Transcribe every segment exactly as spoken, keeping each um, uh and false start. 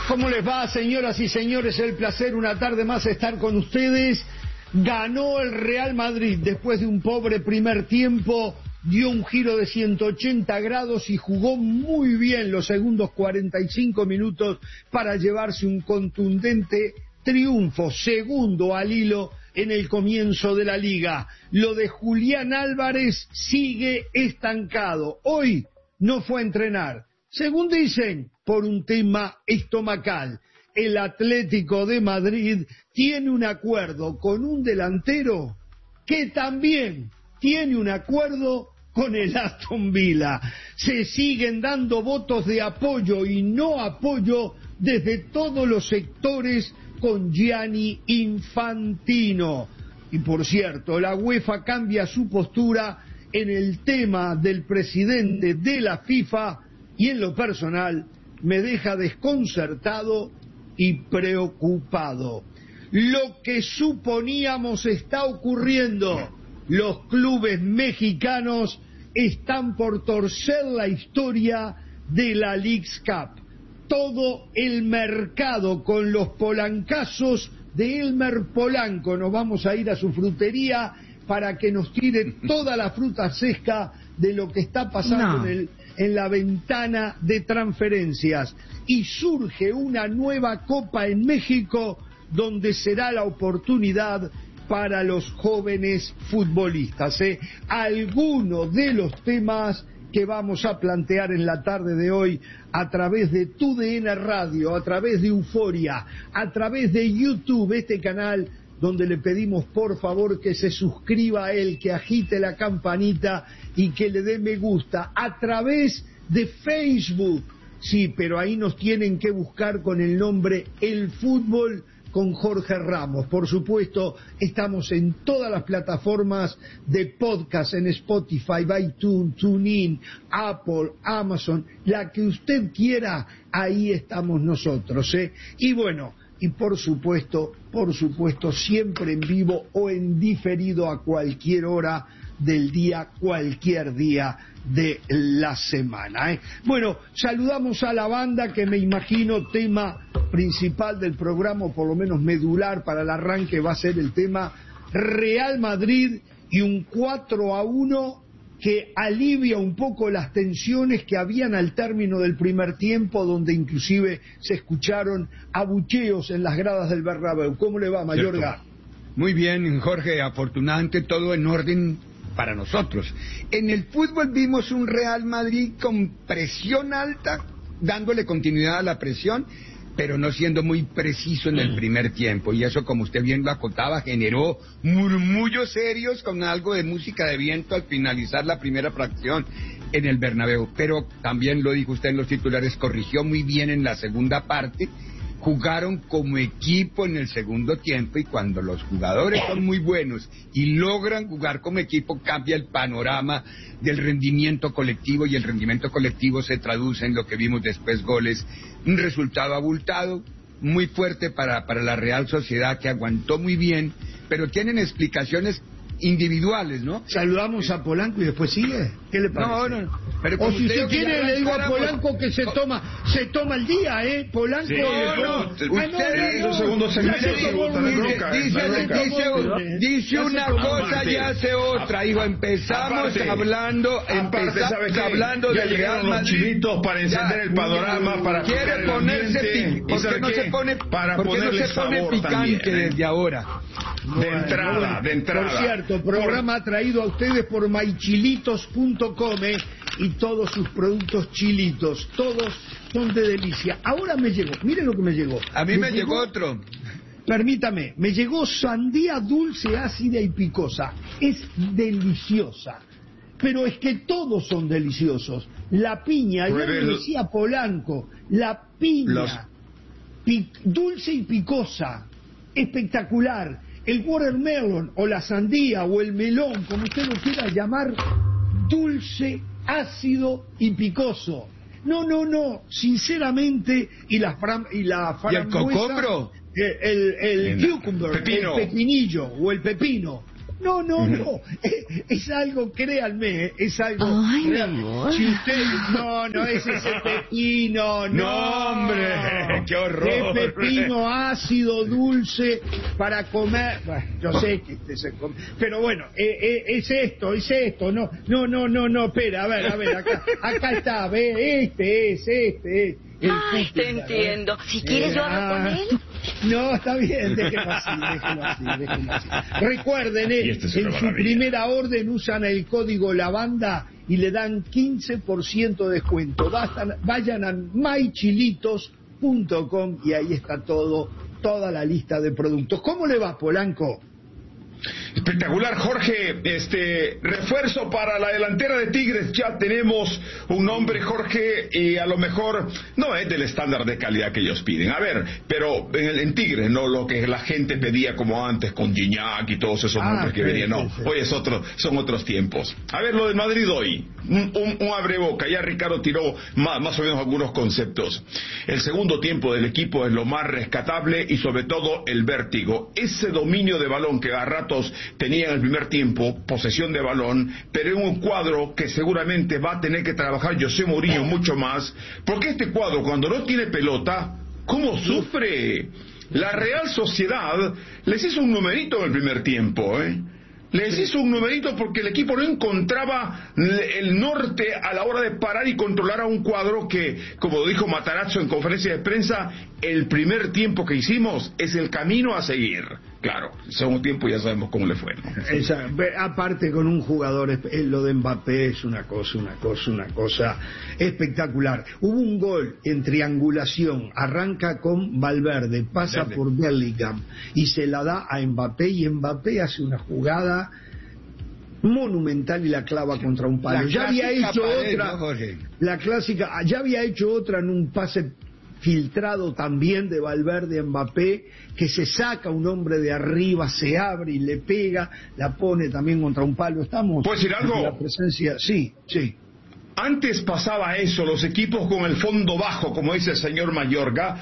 ¿Cómo les va, señoras y señores? El placer una tarde más estar con ustedes. Ganó el Real Madrid después de un pobre primer tiempo, dio un giro de ciento ochenta grados y jugó muy bien los segundos cuarenta y cinco minutos para llevarse un contundente triunfo, segundo al hilo en el comienzo de la liga. Lo de Julián Álvarez sigue estancado. Hoy no fue a entrenar, según dicen, por un tema estomacal. El Atlético de Madrid tiene un acuerdo con un delantero que también tiene un acuerdo con el Aston Villa. Se siguen dando votos de apoyo y no apoyo desde todos los sectores con Gianni Infantino. Y por cierto, la UEFA cambia su postura en el tema del presidente de la FIFA y en lo personal me deja desconcertado y preocupado. Lo que suponíamos está ocurriendo. Los clubes mexicanos están por torcer la historia de la Leagues Cup. Todo el mercado con los polancazos de Elmer Polanco. Nos vamos a ir a su frutería para que nos tire toda la fruta seca de lo que está pasando no. en, el, en la ventana de transferencias. Y surge una nueva Copa en México donde será la oportunidad para los jóvenes futbolistas. ¿eh? Algunos de los temas que vamos a plantear en la tarde de hoy a través de Tu D N Radio, a través de Euforia, a través de YouTube, este canal donde le pedimos por favor que se suscriba a él, que agite la campanita y que le dé me gusta, a través de Facebook. Sí, pero ahí nos tienen que buscar con el nombre El Fútbol con Jorge Ramos. Por supuesto, estamos en todas las plataformas de podcast, en Spotify, iTunes, TuneIn, Apple, Amazon, la que usted quiera, ahí estamos nosotros, ¿eh? Y bueno, y por supuesto, por supuesto, siempre en vivo o en diferido a cualquier hora del día, cualquier día de la semana, ¿eh? Bueno, saludamos a la banda que me imagino tema principal del programa, o por lo menos medular para el arranque, va a ser el tema Real Madrid y un cuatro a uno que alivia un poco las tensiones que habían al término del primer tiempo, donde inclusive se escucharon abucheos en las gradas del Bernabéu. ¿Cómo le va, Mayorga? Cierto. Muy bien, Jorge, afortunadamente todo en orden para nosotros. En el fútbol vimos un Real Madrid con presión alta, dándole continuidad a la presión, pero no siendo muy preciso en el primer tiempo, y eso, como usted bien lo acotaba, generó murmullos serios con algo de música de viento al finalizar la primera fracción en el Bernabéu. Pero también lo dijo usted en los titulares, corrigió muy bien en la segunda parte. Jugaron como equipo en el segundo tiempo, y cuando los jugadores son muy buenos y logran jugar como equipo, cambia el panorama del rendimiento colectivo, y el rendimiento colectivo se traduce en lo que vimos después, goles, un resultado abultado, muy fuerte para, para la Real Sociedad, que aguantó muy bien, pero tienen explicaciones individuales, ¿no? Saludamos a Polanco y después sigue. ¿Qué le parece? No, no. Pero o si usted quiere, le digo a Polanco que se toma se toma el día, ¿eh? Polanco. Sí, no, no. Usted, ah, no, no, no. segundo segmento. Dice, dice una cosa y hace otra, hijo. Empezamos aparte, hablando, aparte, empezamos hablando del Real Madrid. Chilitos para encender ya, el panorama, para quiere ponerse picante. ¿Por qué no se pone, para ¿por qué no se pone picante también, eh? Desde ahora? De entrada, de entrada. Por cierto, programa por... traído a ustedes por my chilitos punto com, ¿eh? Y todos sus productos chilitos, todos son de delicia. Ahora me llegó, miren lo que me llegó. A mí me, me llegó, llegó otro. Permítame, me llegó sandía dulce, ácida y picosa. Es deliciosa. Pero es que todos son deliciosos. La piña, ya lo decía Polanco, la piña, Los... pi... dulce y picosa, espectacular. El watermelon o la sandía o el melón, como usted lo quiera llamar, dulce, ácido y picoso. No, no, no, sinceramente, y la fram, y la frambuesa, ¿y el cocobro? El, el, el cucumber, pepino. El pepinillo o el pepino. No, no, no, es, es algo, créanme, es algo... Ay, real. Si usted... No, no es ese pepino, no, no hombre, qué horror. De pepino ácido, dulce, para comer. Bueno, yo sé que este se come. Pero bueno, eh, eh, es esto, es esto. No, no, no, no, no, espera, a ver, a ver, acá, acá está, ve, este es, este es. Ay, te entiendo. Si quieres, yo hablo con él. No, está bien, déjenlo así, déjenlo así, déjenlo así. Recuerden, eh, este es en una su maravilla. primera orden usan el código LAVANDA y le dan quince por ciento de descuento. Bastan, vayan a my chilitos punto com y ahí está todo, toda la lista de productos. ¿Cómo le va, Polanco? Espectacular, Jorge. Este refuerzo para la delantera de Tigres. Ya tenemos un nombre, Jorge, y a lo mejor no es del estándar de calidad que ellos piden. A ver, pero en, en Tigres, no lo que la gente pedía como antes con Gignac y todos esos Ah, nombres que sí, venían. No, sí, sí. hoy es otro, son otros tiempos. A ver, lo del Madrid hoy. Un, un, un abreboca. Ya Ricardo tiró más, más o menos algunos conceptos. El segundo tiempo del equipo es lo más rescatable y sobre todo el vértigo. Ese dominio de balón que a ratos tenía en el primer tiempo, posesión de balón, pero en un cuadro que seguramente va a tener que trabajar José Mourinho mucho más, porque este cuadro cuando no tiene pelota, ¿cómo sufre? La Real Sociedad les hizo un numerito en el primer tiempo, ¿eh? Les hizo un numerito porque el equipo no encontraba el norte a la hora de parar y controlar a un cuadro que, como dijo Matarazzo en conferencia de prensa, el primer tiempo que hicimos es el camino a seguir. Claro, el segundo tiempo ya sabemos cómo le fue, ¿no? Esa, aparte con un jugador, eh, lo de Mbappé es una cosa, una cosa, una cosa espectacular. Hubo un gol en triangulación, arranca con Valverde, pasa Verde. por Bellingham y se la da a Mbappé y Mbappé hace una jugada monumental y la clava contra un palo. La Ya había clásica hecho pared, otra, ¿no, Jorge? la clásica, ya había hecho otra en un pase filtrado también de Valverde a Mbappé, que se saca un hombre de arriba, se abre y le pega, la pone también contra un palo. Estamos ¿Puedo decir algo? en la presencia, sí, sí. Antes pasaba eso, los equipos con el fondo bajo, como dice el señor Mayorga,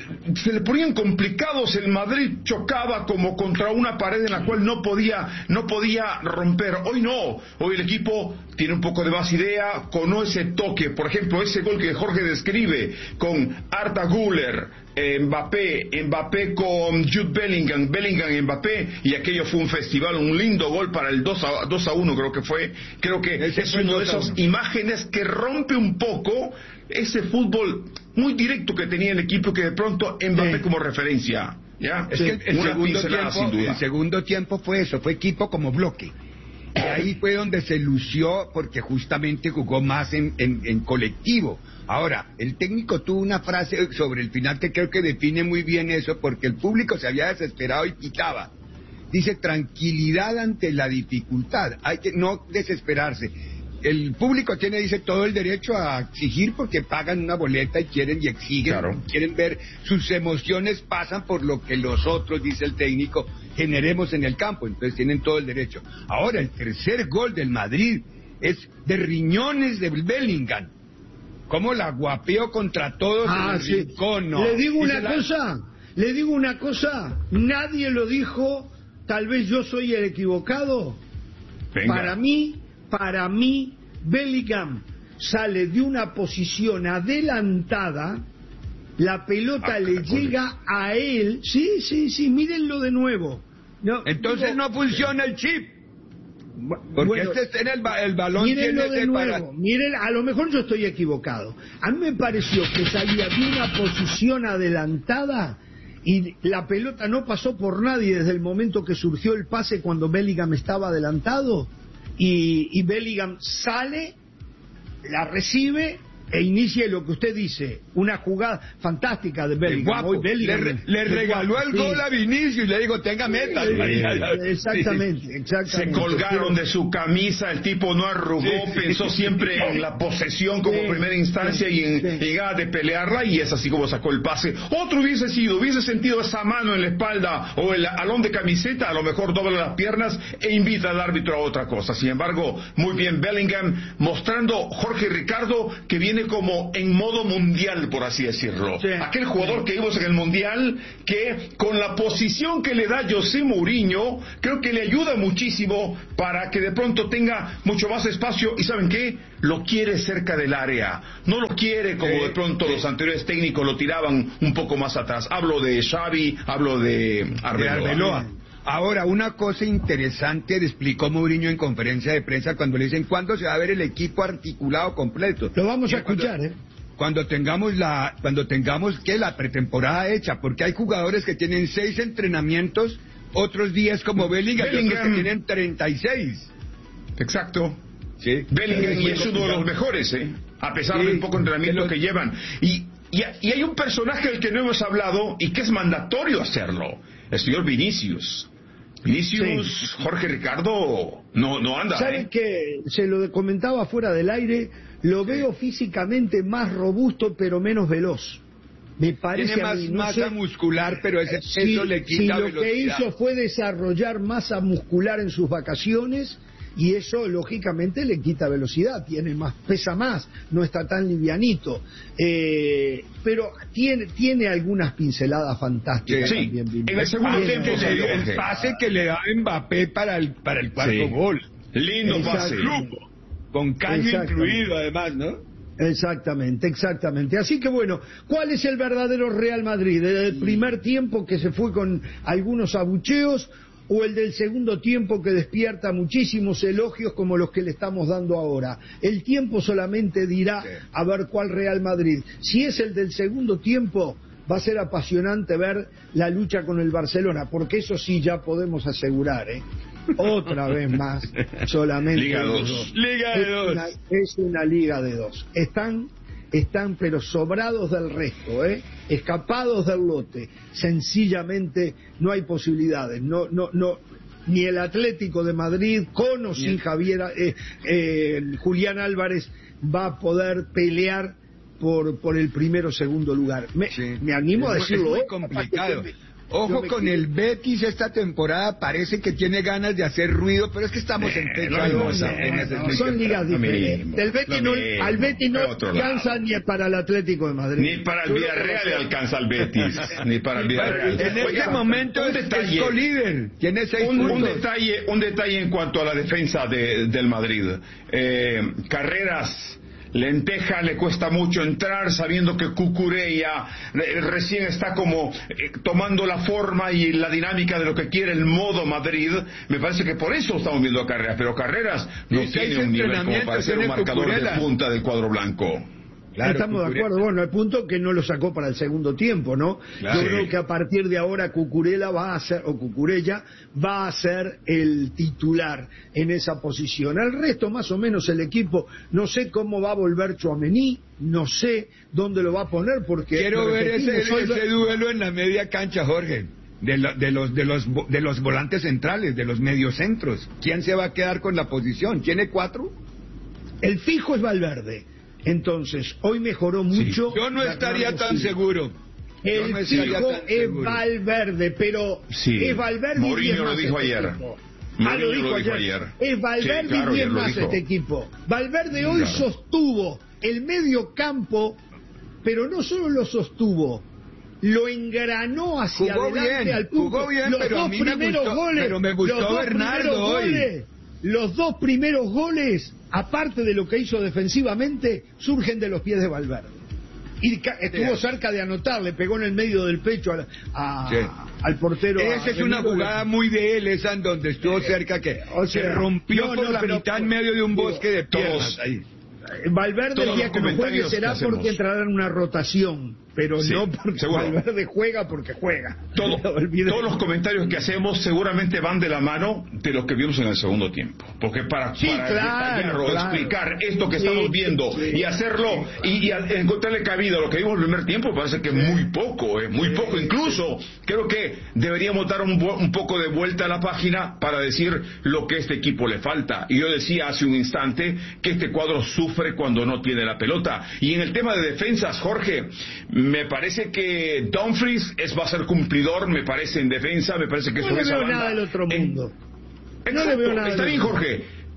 se le ponían complicados, el Madrid chocaba como contra una pared en la cual no podía, no podía romper. Hoy no, hoy el equipo tiene un poco de más idea, conoce toque, por ejemplo, ese gol que Jorge describe con Arda Güler, eh, Mbappé, Mbappé con Jude Bellingham, Bellingham Mbappé, y aquello fue un festival, un lindo gol para el dos a uno creo que fue, creo que Ese es fue el uno de dos a esos uno. imágenes que rompe un poco ese fútbol muy directo que tenía el equipo, que de pronto Mbappé Sí. como referencia, ¿ya? Es que el, el Una segundo pincelada, tiempo, sin duda. el segundo tiempo fue eso, fue equipo como bloque. Y ahí fue donde se lució porque justamente jugó más en, en, en colectivo. Ahora, el técnico tuvo una frase sobre el final que creo que define muy bien eso, porque el público se había desesperado y pitaba. Dice, tranquilidad ante la dificultad, hay que no desesperarse. El público tiene, dice, todo el derecho a exigir porque pagan una boleta y quieren y exigen, Claro. quieren ver, sus emociones pasan por lo que los otros, dice el técnico, generemos en el campo, entonces tienen todo el derecho. Ahora, el tercer gol del Madrid es de riñones de Bellingham. ¿Cómo la guapeó contra todos Ah, en el sí. rincón? No. Le digo Dice una la- cosa, le digo una cosa, nadie lo dijo, tal vez yo soy el equivocado. Venga. Para mí, para mí, Bellingham sale de una posición adelantada, la pelota Ah, le caracoles. llega a él, sí, sí, sí, mírenlo de nuevo. No, Entonces digo, no funciona el chip. Porque bueno, este tiene el, ba- el balón mírenlo tiene de ese nuevo, para... miren, a lo mejor yo estoy equivocado. A mí me pareció que salía de una posición adelantada y la pelota no pasó por nadie desde el momento que surgió el pase cuando Bellingham estaba adelantado y, y Bellingham sale, la recibe e inicia lo que usted dice, una jugada fantástica de El Bellingham. guapo. Hoy Le, Bellingham re- le es regaló guapo, el sí. gol a Vinicius y le digo, tenga meta. Sí, exactamente, exactamente. Se colgaron de su camisa, el tipo no arrugó, Sí, sí. pensó siempre en la posesión como Sí, primera instancia sí, y en sí. llegar de pelearla, y es así como sacó el pase. Otro hubiese sido, hubiese sentido esa mano en la espalda o el alón de camiseta, a lo mejor dobla las piernas e invita al árbitro a otra cosa. Sin embargo, muy bien Bellingham, mostrando Jorge Ricardo que viene viene como en modo mundial, por así decirlo. Sí. Aquel jugador que vimos en el mundial, que con la posición que le da José Mourinho, creo que le ayuda muchísimo para que de pronto tenga mucho más espacio. ¿Y saben qué? Lo quiere cerca del área. No lo quiere como Sí, de pronto sí. los anteriores técnicos lo tiraban un poco más atrás. Hablo de Xavi, hablo de Arbeloa. De Arbeloa. Ahora, una cosa interesante explicó Mourinho en conferencia de prensa cuando le dicen ¿cuándo se va a ver el equipo articulado completo? Lo vamos Y a cuando- escuchar, ¿eh? Cuando tengamos la, cuando tengamos que la pretemporada hecha, porque hay jugadores que tienen seis entrenamientos, otros días como Bellingham, y otros Bellingham. que tienen treinta y seis. Exacto. Sí. Bellingham, Es y muy es uno de los complicado. mejores, ¿eh? A pesar Sí, del poco entrenamiento que lo- que llevan. Y, y, y hay un personaje del que no hemos hablado y que es mandatorio hacerlo. El señor Vinicius. Vinicius, Jorge Ricardo, no, no anda, ¿Sabe ¿eh? que se lo comentaba fuera del aire? Lo veo físicamente más robusto, pero menos veloz. Me parece Tiene a más mí, no masa sé, muscular, pero ese si, eso le si quita lo que velocidad. hizo fue desarrollar masa muscular en sus vacaciones, y eso lógicamente le quita velocidad, tiene más, pesa más, no está tan livianito, eh, pero tiene tiene algunas pinceladas fantásticas Sí, también. Vinicius. en el segundo Tiene- tiempo Que se le- dio, el Jorge. pase que le da Mbappé para el para el cuarto Sí. gol, Lindo pase. Exacto. con caño Exactamente. incluido además, ¿no? Exactamente, exactamente. Así que bueno, ¿cuál es el verdadero Real Madrid? ¿El del primer tiempo que se fue con algunos abucheos o el del segundo tiempo que despierta muchísimos elogios como los que le estamos dando ahora? El tiempo solamente dirá Sí. a ver cuál Real Madrid. Si es el del segundo tiempo, va a ser apasionante ver la lucha con el Barcelona, porque eso sí ya podemos asegurar, ¿eh? Otra vez más, solamente Liga los dos. dos. Liga de Es dos. una- es una liga de dos. Están, están pero sobrados del resto, ¿eh? Escapados del lote. Sencillamente no hay posibilidades. No, no, no. Ni el Atlético de Madrid, con o sin Javier, eh, eh, Julián Álvarez, va a poder pelear por, por el primero o segundo lugar. Me, Sí. me animo a Es muy- decirlo. Es ¿eh? muy complicado. Capaz que yo me- Ojo yo me con equivoco. el Betis esta temporada, parece que tiene ganas de hacer ruido, pero es que estamos en techo no, algo, no, esa- no, en no, ese no, sentido. Son ligas Lo diferentes. mismo, El Betis lo no, mismo, al Betis no de otro alcanza lado. ni para el Atlético de Madrid. Ni para el Yo lo Villarreal le conozco. alcanza al Betis, ni para el Villarreal. En Oiga, este momento un es detalle. el co-líder, tiene seis Un, un puntos. detalle, un detalle en cuanto a la defensa de- del Madrid. Eh, Carreras, Lenteja le cuesta mucho entrar, sabiendo que Cucurella eh, recién está como eh, tomando la forma y la dinámica de lo que quiere el modo Madrid. Me parece que por eso estamos viendo a Carreras, pero Carreras no Y seis tiene un nivel como entrenamientos para ser un tiene marcador de Cucurella. punta del cuadro blanco. Claro, Estamos de Cucurella. acuerdo, bueno, el punto que no lo sacó para el segundo tiempo, ¿no? Claro. Yo creo Sí. que a partir de ahora Cucurella va a ser, o Cucurella va a ser el titular en esa posición. El resto, más o menos, el equipo, no sé cómo va a volver Tchouaméni, no sé dónde lo va a poner, porque... Quiero ver ese, repetimos, hoy- ese duelo en la media cancha, Jorge. De, lo- de los de los vo- de los volantes centrales, de los mediocentros. ¿Quién se va a quedar con la posición? ¿Tiene cuatro? El fijo es Valverde. Entonces, hoy mejoró mucho. Yo no la estaría Bernardo tan Silva. seguro. Yo El no estaría fijo tan es seguro. Valverde, pero Sí. es Valverde y Mourinho diez lo más dijo este ayer. equipo. Mourinho Ah, lo dijo, lo dijo ayer. ayer. Es Valverde Sí, claro, y diez ayer lo más dijo. este equipo. Valverde hoy Claro. sostuvo el medio campo, pero no solo lo sostuvo, lo engranó hacia Jugó adelante bien, al punto. jugó bien, los pero a dos mí me primeros gustó- goles, pero me gustó los dos Bernardo primeros hoy. goles, los dos primeros goles, aparte de lo que hizo defensivamente, surgen de los pies de Valverde. Y ca- estuvo Sí. cerca de anotar, le pegó en el medio del pecho al, a- Sí. al portero. Esa a es una Benito. jugada muy de él, esa en donde estuvo cerca, que o se sea, rompió no, por no, la pero- mitad en medio de un digo, bosque de piernas. todos- Ahí. Valverde Todos el día los que no juegue comentarios será que hacemos. porque entrará en una rotación, pero Sí, no porque seguro. Valverde juega porque juega. Todo- Olvídate. todos los comentarios que hacemos seguramente van de la mano de lo que vimos en el segundo tiempo. Porque para, Sí, para claro, detallar o claro. explicar esto que Sí, estamos viendo sí. y hacerlo y, y a- encontrarle cabida a lo que vimos en el primer tiempo, parece que muy poco, eh, muy poco. Incluso creo que deberíamos dar un, bu- un poco de vuelta a la página para decir lo que a este equipo le falta. Y yo decía hace un instante que este cuadro sufre cuando no tiene la pelota. Y en el tema de defensas, Jorge, me parece que Dumfries es, va a ser cumplidor, me parece, en defensa, me parece que No sobre le esa veo banda- nada del otro en- mundo. Exacto, No le veo nada está del bien, otro Jorge,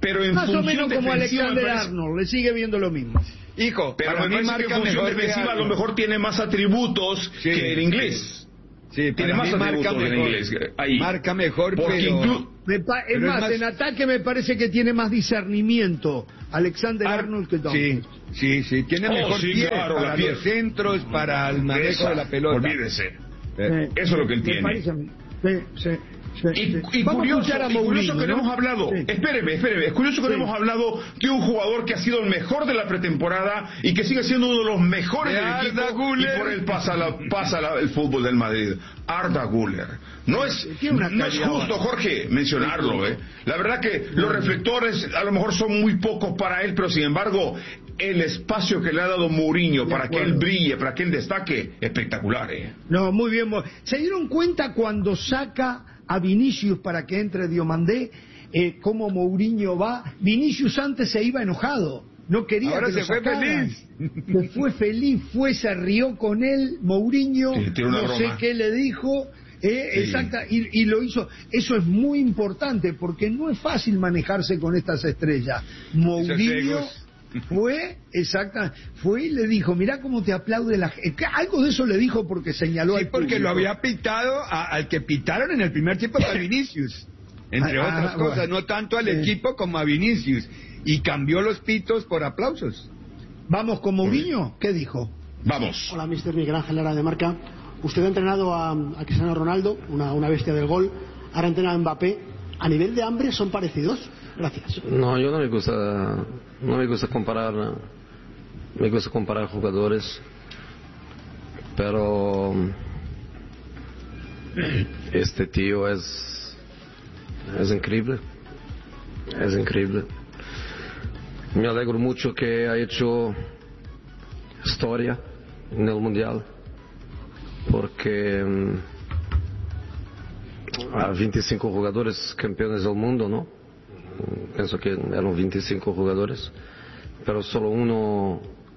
pero en Más o función menos como defensiva Alexander me parece- Arnold, le sigue viendo lo mismo. Hijo, pero para me mí parece que marca en función mejor que defensiva a lo Arnold. mejor tiene más atributos Sí, que el inglés. Sí, Tiene para más mí marca atributos en mejor. inglés. Ahí. Marca mejor, Porque pero... inclu- Me pa- es, Pero es más, más- en ataque me parece que tiene más discernimiento Alexander Ar- Arnold que Tom. Sí, sí, sí, tiene Oh, mejor sí, pie claro, para la pie. los centros, para el manejo Esa, de la pelota. Olvídese. Eh, Eso es lo que él Me tiene. parece a mí. Sí, sí, sí, Y, sí. y Vamos a curioso, escuchar a y curioso Mourinho, que no hemos hablado, Sí. espéreme, espéreme, es curioso que no Sí. hemos hablado de un jugador que ha sido el mejor de la pretemporada y que sigue siendo uno de los mejores De del Arda equipo Güler. y por él pasa, la, pasa la- el fútbol del Madrid. Arda Güler. No es, Tiene una no es calidad justo, bárbara. Jorge, mencionarlo. ¿eh? La verdad que los reflectores a lo mejor son muy pocos para él, pero sin embargo el espacio que le ha dado Mourinho De para que él acuerdo. brille, para que él destaque, espectacular. ¿eh? No, muy bien. Mo- ¿Se dieron cuenta cuando saca a Vinicius para que entre Diomandé, eh, cómo Mourinho va? Vinicius antes se iba enojado, no quería Ahora que se lo fue sacaran. feliz. Se fue feliz, fue, se rió con él, Mourinho, Sí, tiene una no sé broma. qué le dijo, eh, Sí. exacta, y, y lo hizo. Eso es muy importante porque no es fácil manejarse con estas estrellas. Mourinho egos. fue, exacta, fue y le dijo, mirá cómo te aplaude la gente. Algo de eso le dijo porque señaló Sí, al porque público. lo había pitado a- al que pitaron en el primer tiempo a Vinicius, entre Ah, otras ah, cosas, bueno. no tanto al Sí. equipo como a Vinicius, y cambió los pitos por aplausos. Vamos con Mourinho, ¿qué dijo? Vamos. Hola, mister Miguel Ángel Lara de Marca. Usted ha entrenado a, a Cristiano Ronaldo, una, una bestia del gol. Ahora entrena a Mbappé. ¿A nivel de hambre son parecidos? Gracias. No, yo no me gusta, no me gusta comparar, me gusta comparar jugadores, pero este tío es, es increíble, es increíble. Me alegro mucho que ha hecho historia en el mundial, porque mm, a veinticinco jugadores campeones del mundo, ¿no? Pienso que eran veinticinco jugadores, pero solo uno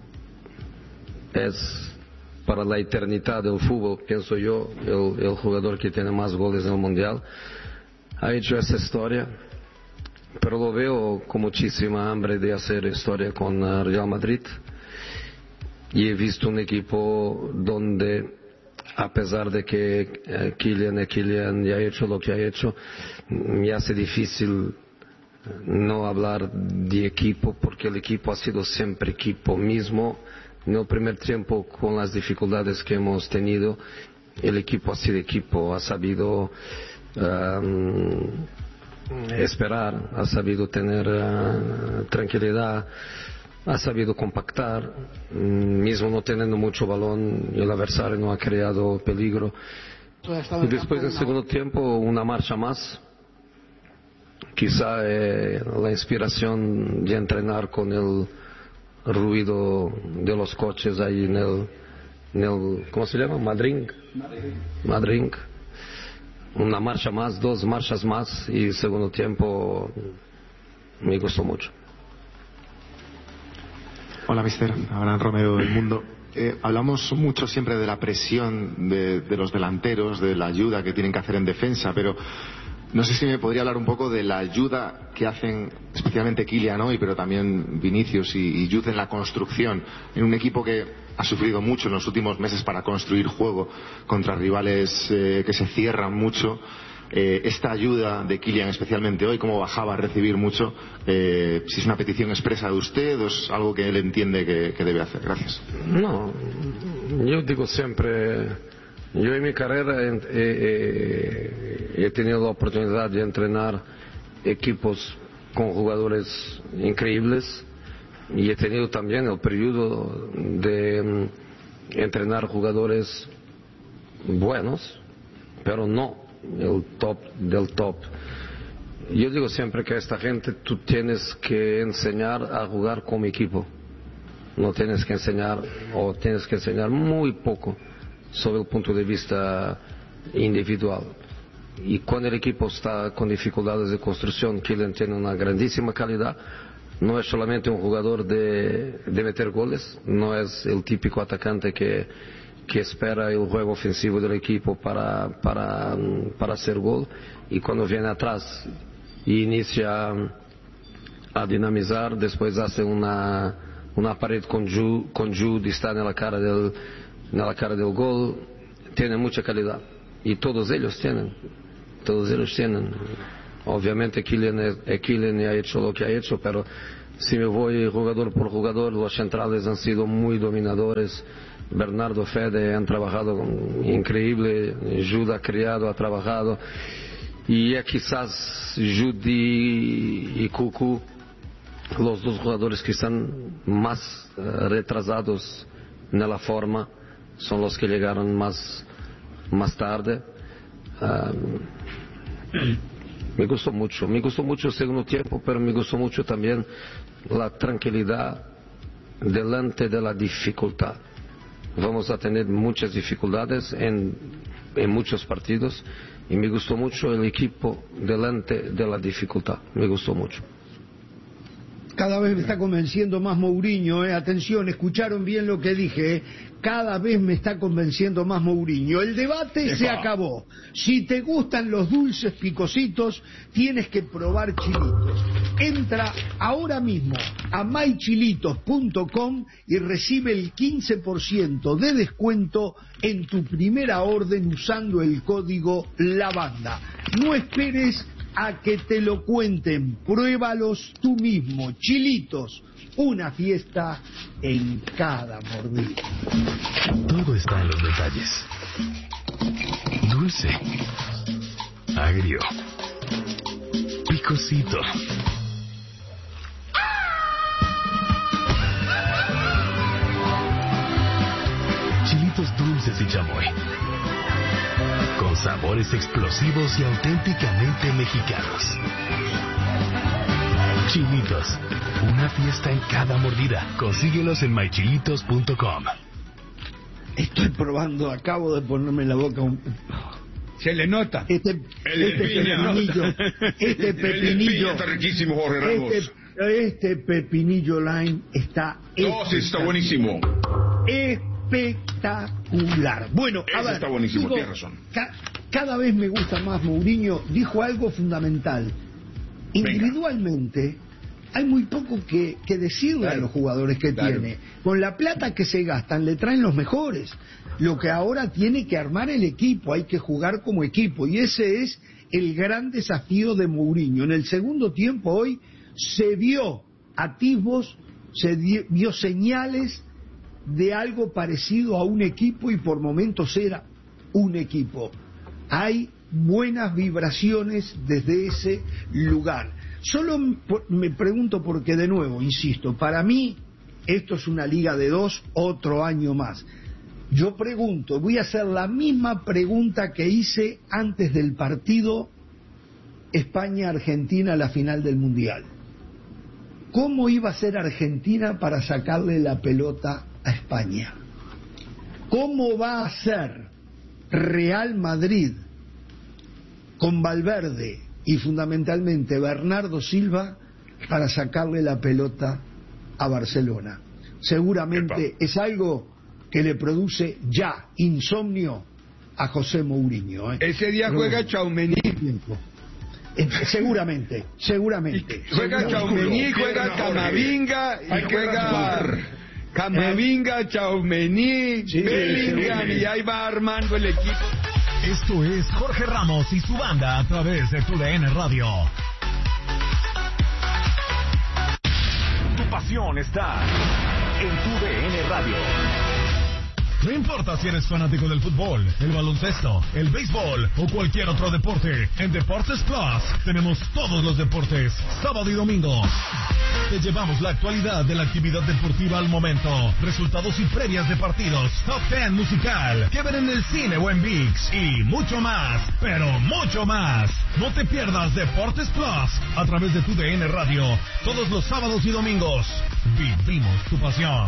es para la eternidad del fútbol, pienso yo, el, el jugador que tiene más goles en el mundial. Ha hecho esa historia, pero lo veo con muchísima hambre de hacer historia con uh, Real Madrid, y he visto un equipo donde, a pesar de que eh, Kylian y Kylian ya ha hecho lo que ha hecho, me hace difícil no hablar de equipo, porque el equipo ha sido siempre equipo mismo. En el primer tiempo, con las dificultades que hemos tenido, el equipo ha sido equipo, ha sabido um, esperar, ha sabido tener uh, tranquilidad, ha sabido compactar, mm, mismo no teniendo mucho balón, el adversario no ha creado peligro. Ha estado Y en después, en campo el segundo tiempo, una marcha más. Quizá eh, la inspiración de entrenar con el ruido de los coches ahí en el, en el ¿cómo se llama? Madrid. Madrid. Una marcha más, dos marchas más, y el segundo tiempo me gustó mucho. Hola, mister. Abraham Romero del Mundo. Eh, hablamos mucho siempre de la presión de, de los delanteros, de la ayuda que tienen que hacer en defensa, pero no sé si me podría hablar un poco de la ayuda que hacen especialmente Kylian hoy, pero también Vinicius y, y Jude en la construcción, en un equipo que ha sufrido mucho en los últimos meses para construir juego contra rivales eh, que se cierran mucho. Eh, esta ayuda de Kylian, especialmente hoy, cómo bajaba a recibir mucho, eh, si es una petición expresa de usted o es algo que él entiende que, que debe hacer. Gracias. No, yo digo siempre, yo en mi carrera he, he- he tenido la oportunidad de entrenar equipos con jugadores increíbles, y he tenido también el periodo de mm, entrenar jugadores buenos, pero no el top del top. Yo digo siempre que a esta gente tú tienes que enseñar a jugar como equipo, no tienes que enseñar, o tienes que enseñar muy poco sobre el punto de vista individual. Y cuando el equipo está con dificultades de construcción, Kylian tiene una grandísima calidad. No es solamente un jugador de, de meter goles, no es el típico atacante que, que espera el juego ofensivo del equipo para, para, para hacer gol, y cuando viene atrás y inicia a dinamizar, después hace una, una pared con Jude, con Jude está en la cara del, en la cara del gol, tiene mucha calidad, y todos ellos tienen, todos ellos tienen. Obviamente Kylian, es, Kylian ha hecho lo que ha hecho, pero si me voy jugador por jugador, los centrales han sido muy dominadores. Bernardo, Fede han trabajado increíble, Jude ha creado, ha trabajado, y é quizás Jude y Cucu los dos jugadores que están más uh, retrasados en la forma, son los que llegaron más, más tarde. Um, me gustó mucho, me gustó mucho el segundo tiempo, pero me gustó mucho también la tranquilidad delante de la dificultad. Vamos a tener muchas dificultades en, en muchos partidos, y me gustó mucho el equipo delante de la dificultad, me gustó mucho. Cada vez me está convenciendo más Mourinho, eh. Atención, escucharon bien lo que dije, eh. Cada vez me está convenciendo más Mourinho. El debate Epa. se acabó. Si te gustan los dulces picositos, tienes que probar chilitos. Entra ahora mismo a my chilitos punto com y recibe el quince por ciento de descuento en tu primera orden usando el código LAVANDA. No esperes a que te lo cuenten, pruébalos tú mismo. Chilitos, una fiesta en cada mordida. Todo está en los detalles. Dulce, agrio, picosito. Chilitos dulces y chamoy, con sabores explosivos y auténticamente mexicanos. Chilitos, una fiesta en cada mordida. Consíguelos en my chilitos punto com. Estoy probando, acabo de ponerme en la boca un... Se le nota. Este, el este pepinillo, este pepinillo, está riquísimo, Jorge Ramos. Este, este pepinillo lime está... No, sí, está buenísimo. Espectacular. Bueno, a Ese ver, está buenísimo, digo, tienes razón. Ca cada vez me gusta más Mourinho. Dijo algo fundamental. Individualmente Venga. hay muy poco que, que decirle claro, a los jugadores que claro. tiene. Con la plata que se gastan le traen los mejores. Lo que ahora tiene que armar el equipo, hay que jugar como equipo, y ese es el gran desafío de Mourinho. En el segundo tiempo hoy se vio atisbos, se vio señales de algo parecido a un equipo, y por momentos era un equipo. Hay buenas vibraciones desde ese lugar. Solo me pregunto porque, de nuevo, insisto, para mí esto es una liga de dos, otro año más. Yo pregunto, voy a hacer la misma pregunta que hice antes del partido España-Argentina, la final del Mundial. ¿Cómo iba a ser Argentina para sacarle la pelota a España? ¿Cómo va a ser Real Madrid con Valverde y fundamentalmente Bernardo Silva para sacarle la pelota a Barcelona? Seguramente Epa. es algo que le produce ya insomnio a José Mourinho, ¿eh? Ese día Pero, juega Tchouaméni. Eh, seguramente, seguramente. Juega Tchouaméni, juega Camavinga y juega Camavinga, Tchouaméni, sí, Bellingham, sí. y ahí va armando el equipo. Esto es Jorge Ramos y su banda a través de tu D N Radio. Tu pasión está en tu D N Radio. No importa si eres fanático del fútbol, el baloncesto, el béisbol o cualquier otro deporte, en Deportes Plus tenemos todos los deportes, sábado y domingo. Te llevamos la actualidad de la actividad deportiva al momento, resultados y previas de partidos, top ten musical, que ver en el cine o en ViX, y mucho más, pero mucho más. No te pierdas Deportes Plus a través de tu D N Radio, todos los sábados y domingos. Vivimos tu pasión.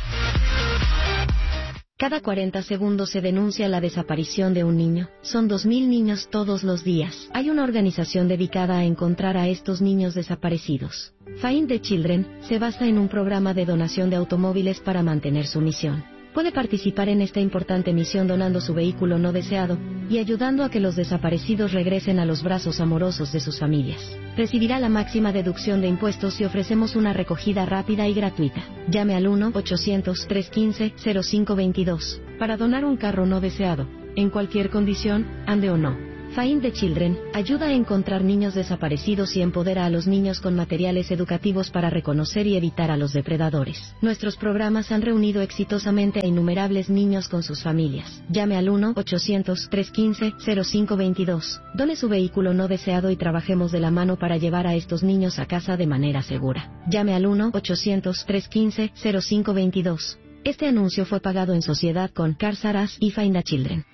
Cada cuarenta segundos se denuncia la desaparición de un niño. Son dos mil niños todos los días. Hay una organización dedicada a encontrar a estos niños desaparecidos. Find the Children se basa en un programa de donación de automóviles para mantener su misión. Puede participar en esta importante misión donando su vehículo no deseado y ayudando a que los desaparecidos regresen a los brazos amorosos de sus familias. Recibirá la máxima deducción de impuestos si ofrecemos una recogida rápida y gratuita. Llame al uno ochocientos, trescientos quince, cero cinco veintidós para donar un carro no deseado, en cualquier condición, ande o no. Find the Children ayuda a encontrar niños desaparecidos y empodera a los niños con materiales educativos para reconocer y evitar a los depredadores. Nuestros programas han reunido exitosamente a innumerables niños con sus familias. Llame al uno ochocientos, trescientos quince, cero cinco veintidós. Done su vehículo no deseado y trabajemos de la mano para llevar a estos niños a casa de manera segura. Llame al uno ochocientos, trescientos quince, cero cinco veintidós. Este anuncio fue pagado en sociedad con Cars R Us y Find the Children.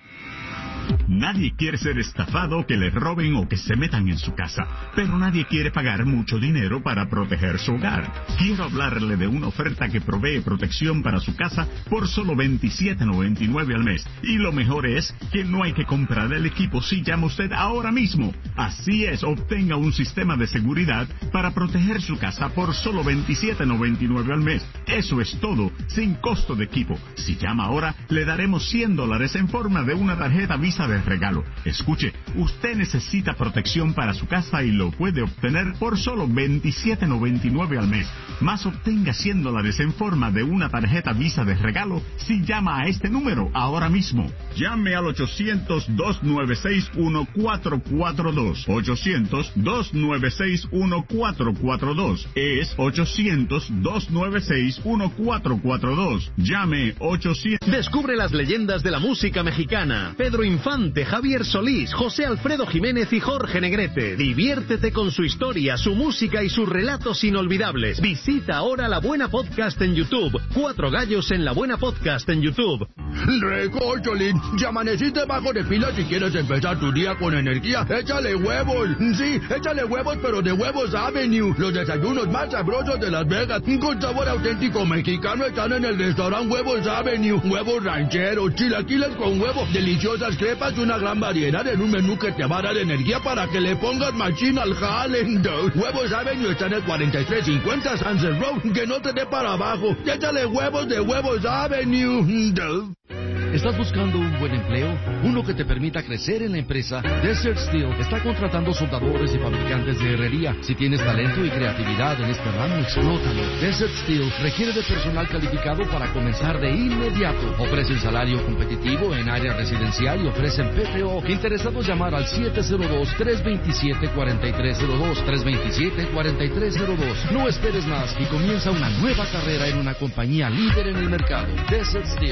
Nadie quiere ser estafado, que le roben o que se metan en su casa, pero nadie quiere pagar mucho dinero para proteger su hogar. Quiero hablarle de una oferta que provee protección para su casa por solo veintisiete noventa y nueve al mes. Y lo mejor es que no hay que comprar el equipo si llama usted ahora mismo. Así es, obtenga un sistema de seguridad para proteger su casa por solo veintisiete noventa y nueve al mes. Eso es todo, sin costo de equipo. Si llama ahora, le daremos cien dólares en forma de una tarjeta Visa de regalo. Escuche, usted necesita protección para su casa y lo puede obtener por solo veintisiete noventa y nueve al mes. Más obtenga cien dólares en forma de una tarjeta Visa de regalo si llama a este número ahora mismo. Llame al ochocientos, dos nueve seis, uno cuatro cuatro dos. ochocientos, dos nueve seis, uno cuatro cuatro dos. Es ochocientos, dos nueve seis, uno cuatro cuatro dos. Llame ochocientos. Descubre las leyendas de la música mexicana. Pedro Infante, Javier Solís, José Alfredo Jiménez y Jorge Negrete. Diviértete con su historia, su música y sus relatos inolvidables. Visita ahora La Buena Podcast en YouTube. Cuatro gallos en La Buena Podcast en YouTube. Recocholín, ya amaneciste bajo de pila si quieres empezar tu día con energía. Échale huevos. Sí, échale huevos, pero de Huevos Avenue. Los desayunos más sabrosos de Las Vegas. Con sabor auténtico mexicano están en el restaurante Huevos Avenue. Huevos rancheros, chilaquiles con huevo, deliciosas crepas y una gran variedad en un menú que te va a dar energía para que le pongas machín al jale. Huevos Avenue está en el cuarenta y tres cincuenta Sunset Road. Que no te dé para abajo. Échale huevos de Huevos Avenue. ¿Estás buscando un buen empleo? Uno que te permita crecer en la empresa. Desert Steel está contratando soldadores y fabricantes de herrería. Si tienes talento y creatividad en este ramo, explótalo. Desert Steel requiere de personal calificado para comenzar de inmediato. Ofrecen salario competitivo en área residencial y ofrecen P T O. Interesados, llamar al siete cero dos, tres dos siete, cuatro tres cero dos, tres dos siete, cuatro tres cero dos. No esperes más y comienza una nueva carrera en una compañía líder en el mercado. Desert Steel.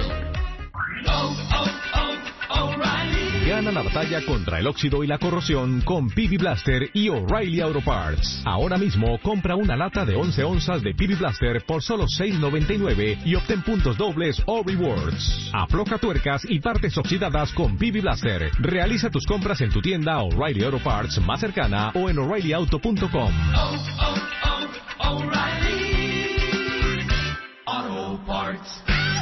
Oh, oh, oh, O'Reilly. Gana la batalla contra el óxido y la corrosión con P V Blaster y O'Reilly Auto Parts. Ahora mismo compra una lata de once onzas de P V Blaster por solo seis noventa y nueve y obtén puntos dobles o rewards. Afloja tuercas y partes oxidadas con P V Blaster. Realiza tus compras en tu tienda O'Reilly Auto Parts más cercana o en O'Reilly Auto punto com. Oh, oh, oh, O'Reilly Auto Parts.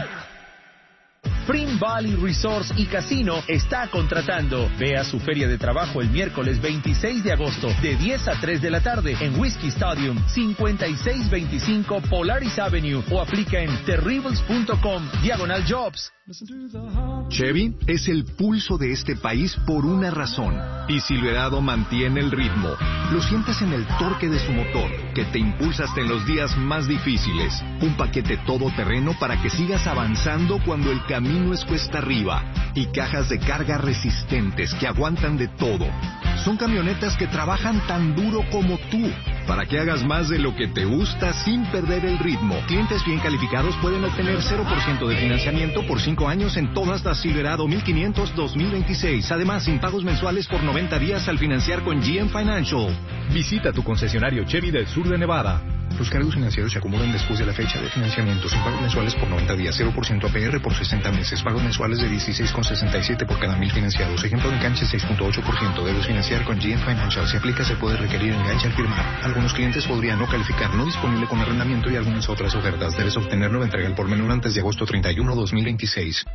Spring Valley Resorts y Casino está contratando. Ve a su feria de trabajo el miércoles veintiséis de agosto de diez a tres de la tarde en Whiskey Stadium, cincuenta y seis veinticinco Polaris Avenue o aplica en terribles punto com diagonal jobs. Chevy es el pulso de este país por una razón. Y Silverado mantiene el ritmo. Lo sientes en el torque de su motor, que te impulsa hasta en los días más difíciles. Un paquete todoterreno para que sigas avanzando cuando el camino es cuesta arriba. Y cajas de carga resistentes que aguantan de todo. Son camionetas que trabajan tan duro como tú, para que hagas más de lo que te gusta sin perder el ritmo. Clientes bien calificados pueden obtener cero por ciento de financiamiento por cinco años en todas las Silverado mil quinientos dos mil veintiséis. Además, sin pagos mensuales por noventa días al financiar con G M Financial. Visita tu concesionario Chevy del sur de Nevada. Los cargos financieros se acumulan después de la fecha de financiamiento, sin pagos mensuales por noventa días, cero por ciento A P R por sesenta meses, pagos mensuales de dieciséis con sesenta y siete por cada mil financiados. Ejemplo de enganche seis punto ocho por ciento. Debes financiar con G M Financial. Si aplica, se puede requerir enganche al firmar. Algunos clientes podrían no calificar, no disponible con arrendamiento y algunas otras ofertas. Debes obtenerlo de entrega al por menor antes de agosto treinta y uno, dos mil veintiséis.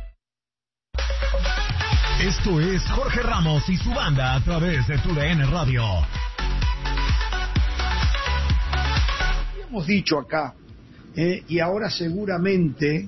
Esto es Jorge Ramos y su banda a través de Tu D N Radio. Hemos dicho acá, eh, y ahora seguramente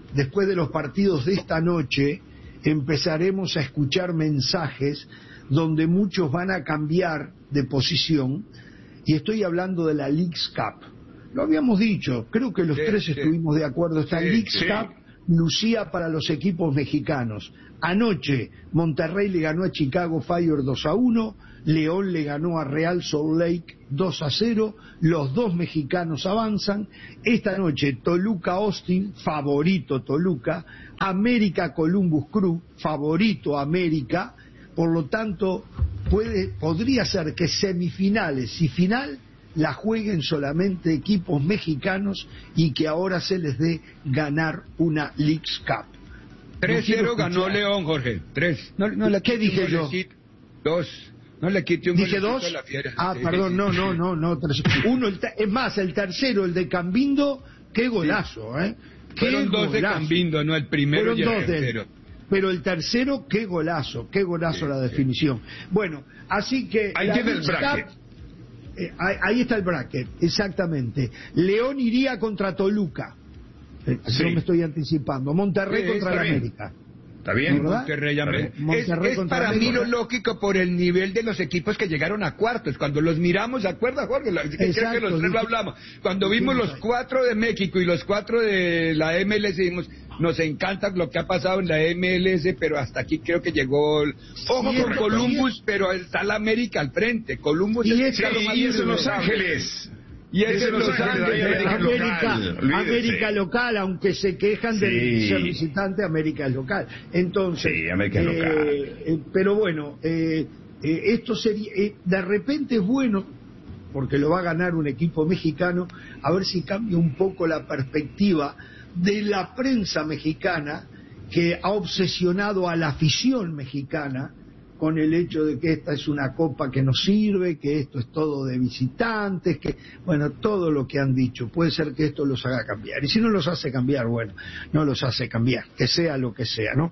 después de los partidos de esta noche, empezaremos a escuchar mensajes donde muchos van a cambiar de posición, y estoy hablando de la Leagues Cup. Lo habíamos dicho, creo que los sí, tres sí. estuvimos de acuerdo. Esta sí, Leagues sí. Cup lucía para los equipos mexicanos. Anoche Monterrey le ganó a Chicago Fire dos a uno, León le ganó a Real Salt Lake dos a cero, los dos mexicanos avanzan. Esta noche Toluca Austin, favorito Toluca, América Columbus Crew, favorito América. Por lo tanto, puede, podría ser que semifinales y final la jueguen solamente equipos mexicanos y que ahora se les dé ganar una Leagues Cup. tres cero no ganó León, Jorge. tres. No, no le ¿Qué dije yo? Dos. No le quite un ¿Dije dos? A la fiera. Ah, sí, perdón, sí, no, no, no, no. Tres. Uno, el es más, el tercero, el de Cambindo, qué golazo, sí. ¿eh? Qué Fueron dos de Cambindo, no el primero y el tercero. Pero el tercero, qué golazo, qué golazo sí, la definición. Sí. Bueno, así que... Ahí tiene el bracket. Cup, eh, ahí, ahí está el bracket, exactamente. León iría contra Toluca. Eh, sí. Yo me estoy anticipando. Monterrey sí, contra la América. Está bien, Monterrey, Monterrey es, es para América. Mí lo lógico por el nivel de los equipos que llegaron a cuartos. Cuando los miramos, ¿se acuerda, Jorge? Creo que los tres lo hablamos. Cuando vimos los cuatro de México y los cuatro de la M L S, dijimos, nos encanta lo que ha pasado en la M L S, pero hasta aquí creo que llegó... El... Ojo con Columbus, pero está la América al frente. Columbus y es, es, sí, es Los Ángeles. Y es en Los Ángeles, América, América, local, América local, aunque se quejan sí. del ser visitante, América es local. Entonces, sí, América es eh, local. Eh, pero bueno, eh, eh, esto sería, eh, de repente es bueno, porque lo va a ganar un equipo mexicano, a ver si cambia un poco la perspectiva de la prensa mexicana, que ha obsesionado a la afición mexicana con el hecho de que esta es una copa que no sirve, que esto es todo de visitantes, que, bueno, todo lo que han dicho. Puede ser que esto los haga cambiar. Y si no los hace cambiar, bueno, no los hace cambiar, que sea lo que sea, ¿no?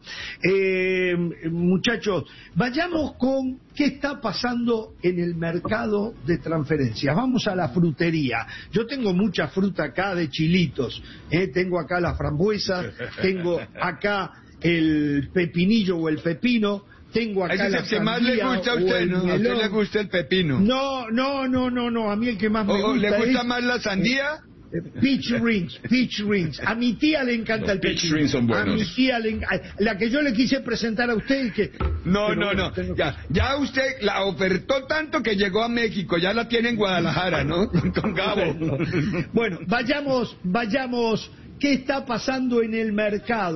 Eh, muchachos, vayamos con qué está pasando en el mercado de transferencias. Vamos a la frutería. Yo tengo mucha fruta acá de chilitos, ¿eh? Tengo acá las frambuesas, tengo acá el pepinillo o el pepino, tengo acá ese la es el que más le gusta a usted, ¿no? A usted le gusta el pepino. No, no, no, no, no, a mí el que más me o, gusta ¿Le gusta es... más la sandía? Peach rings, peach rings. A mi tía le encanta Los el peach pepino. rings son buenos. A mi tía le encanta. La que yo le quise presentar a usted y que... No, no, no. Ya, ya usted la ofertó tanto que llegó a México. Ya la tiene en Guadalajara, ¿no? Con Gabo. Bueno, vayamos, vayamos. ¿Qué está pasando en el mercado?